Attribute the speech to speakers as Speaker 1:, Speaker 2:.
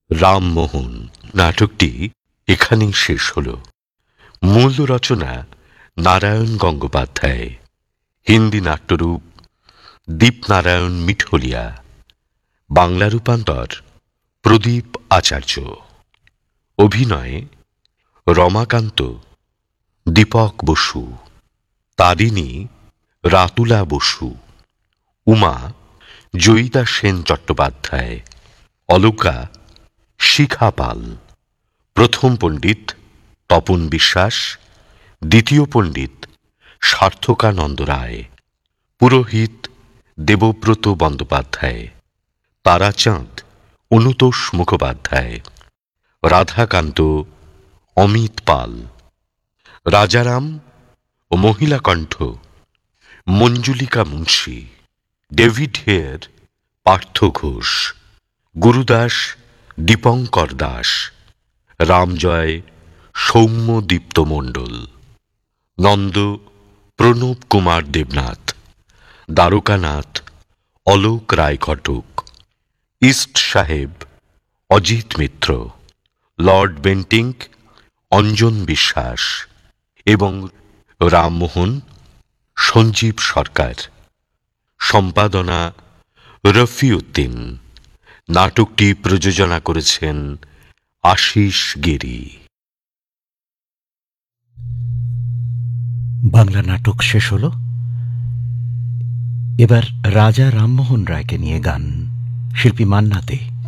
Speaker 1: রামমোহন নাটকটি এখানেই শেষ হল। মূল রচনা নারায়ণ গঙ্গোপাধ্যায়, হিন্দি নাট্যরূপ দীপনারায়ণ মিঠলিয়া, বাংলা রূপান্তর প্রদীপ আচার্য। অভিনয়ে রমাকান্ত, দীপক বসু, তারিণী রাতুলা বসু, উমা জয়িতা সেন চট্টোপাধ্যায়, অলকা শিখা পাল, প্রথম পণ্ডিত তপন বিশ্বাস, দ্বিতীয় পণ্ডিত সার্থকানন্দ রায়, পুরোহিত দেবব্রত বন্দ্যোপাধ্যায়, তারাচাঁদ অনুতোষ মুখোপাধ্যায়, রাধাকান্ত অমিত পাল, রাজারাম ও মহিলা কণ্ঠ মঞ্জুলিকা মুন্সী, ডেভিড হেয়ার পার্থ ঘোষ, গুরুদাস দীপঙ্কর দাস, রামজয় সৌম্যদীপ্ত মণ্ডল, নন্দ প্রণব কুমার দেবনাথ, দ্বারকানাথ অলোক রায় ঘটক, ইস্ট সাহেব অজিত মিত্র, লর্ড বেন্টিঙ্ক অঞ্জন বিশ্বাস এবং রামমোহন সঞ্জীব সরকার। সম্পাদনা রফিউদ্দিন। নাটকটি প্রযোজনা করেছেন আশিস গিরি।
Speaker 2: বাংলা নাটক শেষ হল। এবার রাজা রামমোহন রায়কে নিয়ে গান, শিল্পী মান্না দে।